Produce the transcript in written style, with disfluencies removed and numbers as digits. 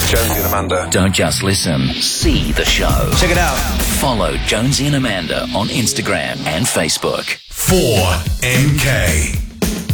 Jonesy and Amanda. Don't just listen, see the show. Check it out. Follow Jonesy and Amanda on Instagram and Facebook. 4MK.